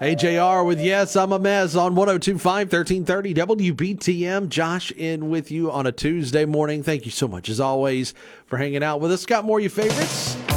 AJR with Yes, I'm a Mess on 102.5, 1330 WBTM. Josh in with you on a Tuesday morning. Thank you so much, as always, for hanging out with us. Got more of your favorites